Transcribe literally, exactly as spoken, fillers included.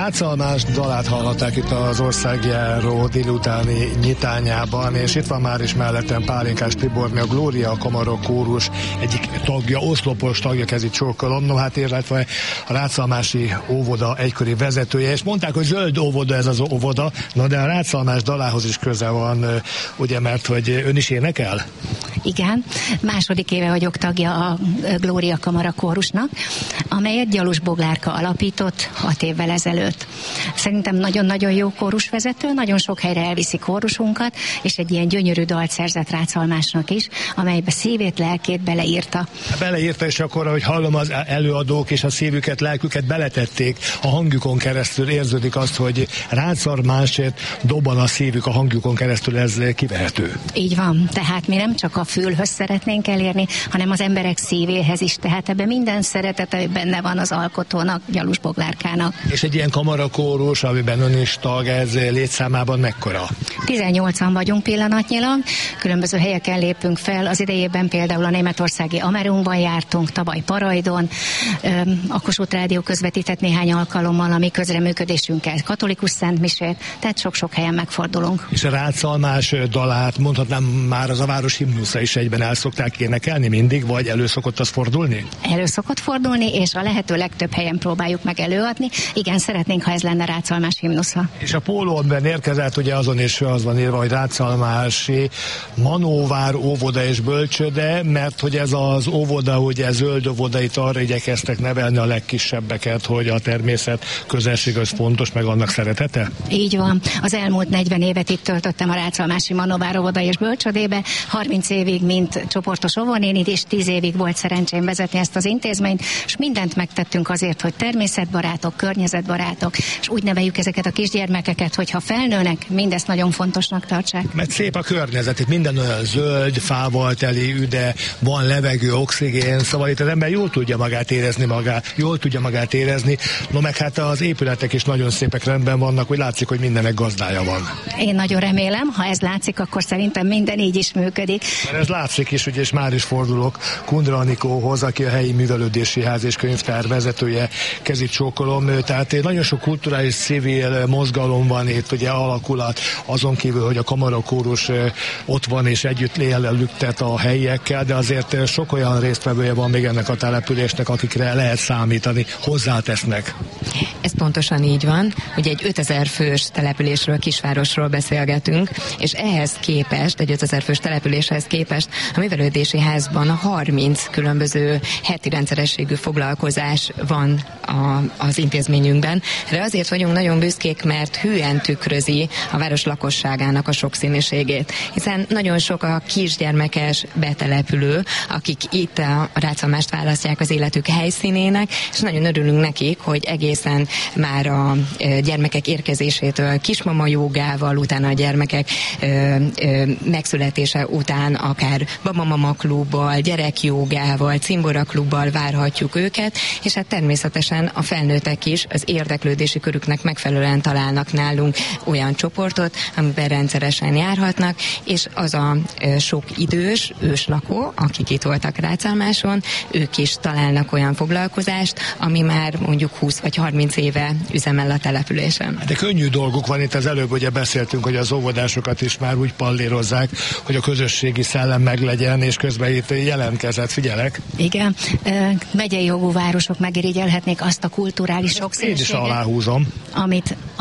Rácalmás dalát hallhatták itt az országjáró délutáni nyitányában, és itt van már is mellettem Pálinkás Tiborné, a Glória Kamara Kórus egyik tagja, oszlopos tagja, Kezi csókolom, no hát illetve a rácalmási óvoda egykori vezetője, és mondták, hogy zöld óvoda ez az óvoda, na de a rácalmás dalához is köze van, ugye, mert hogy ön is énekel? Igen, második éve vagyok tagja a Glória Kamara Kórusnak, amelyet Gyalus Boglárka alapított hat évvel ezelőtt. Szerintem nagyon-nagyon jó kórusvezető, nagyon sok helyre elviszi kórusunkat, és egy ilyen gyönyörű dalt szerzett Rácalmásnak is, amelybe szívét, lelkét beleírta. Beleírta, és akkor, ahogy hallom, az előadók és a szívüket, lelküket beletették, a hangjukon keresztül érződik azt, hogy Rácalmásért dobban a szívük a hangjukon keresztül, ez kivehető. Így van, tehát mi nem csak a fülhöz szeretnénk elérni, hanem az emberek szívéhez is, tehát ebben minden szeretete benne van az alkotónak, Gyalus Boglárkának. És egy ilyen kamarakórus, amiben ön is tag, ez létszámában mekkora? tizennyolcan vagyunk pillanatnyilag, különböző helyeken lépünk fel, az idejében például a németországi Amerungban jártunk, tavaly Parajdon, a Kossuth Rádió közvetített néhány alkalommal a mi közreműködésünkkel katolikus szentmisét, tehát sok-sok helyen megfordulunk. És a Rácalmás dalát mondhatnám már az a város himnusza is egyben el szokták énekelni mindig, vagy elő szokott az fordulni? Elő szokott fordulni, és a lehető legtöbb helyen próbáljuk meg előadni. Igen, szeretnénk, ha ez lenne Rácalmás himnusza. És a pólóban érkezett, ugye azon is az van írva, hogy Rácalmási Manóvár óvoda és bölcsőde, mert hogy ez az óvoda, ugye zöld óvoda, itt arra igyekeztek nevelni a legkisebbeket, hogy a természet közelség az fontos, meg annak szeretete? Így van. Az elmúlt negyven évet itt töltöttem a Rácalmási Manóvár óvoda és bölcsődébe, harminc évig, mint csoportos óvonéni, és tíz évig volt szerencsém vezetni ezt az intézményt, és mindent megtettünk azért, hogy természetbarátok, környezetbarátok, és úgy neveljük ezeket a kisgyermekeket, hogyha felnőnek, mindezt nagyon fontosnak tartsák. Mert szép a környezet, itt minden olyan zöld, fával teli, üde, van levegő, oxigén, szóval itt az ember jól tudja magát érezni magát, jól tudja magát érezni, no meg hát az épületek is nagyon szépek, rendben vannak, hogy látszik, hogy mindennek gazdája van. Én nagyon remélem, ha ez látszik, akkor szerintem minden így is működik. Mert ez látszik is, ugye, és már is fordulok Kundra Anikóhoz, aki a helyi művelődési ház és könyvtár vezetője, Kezi csókolom, tehát nagyon sok kulturális civil mozgalom van itt, ugye alakulat, azon kívül, hogy a kamarakórus ott van és együtt lélelüktet a helyiekkel, de azért sok olyan résztvevője van még ennek a településnek, akikre lehet számítani, hozzátesznek. Ez pontosan így van, ugye egy ötezer fős településről, kisvárosról beszélgetünk, és ehhez képest, egy ötezer fős településhez képest a művelődési házban harminc különböző heti rendszerességű foglalkozás van a, az intézményünkben. De azért vagyunk nagyon büszkék, mert hűen tükrözi a város lakosságának a sokszínűségét, hiszen nagyon sok a kisgyermekes betelepülő, akik itt a Rácalmást választják az életük helyszínének, és nagyon örülünk nekik, hogy egészen már a gyermekek érkezésétől kismama jogával, utána a gyermekek ö, ö, megszületése után akár babamama klubbal, gyerekjogával, cimbora klubbal várhatjuk őket, és hát természetesen a felnőttek is az érdeklődési körüknek megfelelően találnak nálunk olyan csoportot, amiben rendszeresen járhatnak, és az a ö, sok idős őslakó, akik itt voltak Rácalmáson, ők is találnak olyan foglalkozást, ami már mondjuk húsz vagy harminc éve üzemel a településen. De könnyű dolguk van, itt az előbb ugye beszéltünk, hogy az óvodásokat is már úgy pallérozzák, hogy a közösségi szellem meglegyen, és közben itt jelentkezett, figyelek. Igen, megyei jogú városok megirigyelhetnék azt a kulturális sokszínűséget, én is aláhúzom, amit